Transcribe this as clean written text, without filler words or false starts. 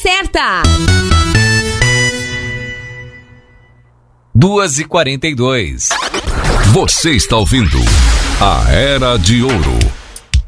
certa. 2h42. Você está ouvindo A Era de Ouro.